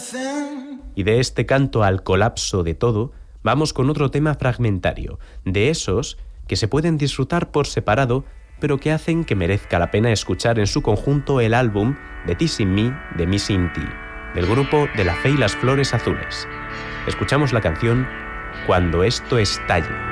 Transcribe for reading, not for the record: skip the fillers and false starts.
Y de este canto al colapso de todo, vamos con otro tema fragmentario, de esos que se pueden disfrutar por separado, pero que hacen que merezca la pena escuchar en su conjunto el álbum de Teasing Me de Missing T, del grupo De la Fe y las Flores Azules. Escuchamos la canción Cuando esto estalle.